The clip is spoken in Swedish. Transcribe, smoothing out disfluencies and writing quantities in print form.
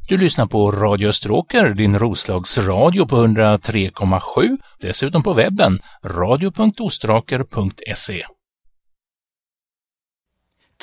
Du lyssnar på Radio Österåker, din Roslagsradio på 103,7. Dessutom på webben radio.ostraker.se.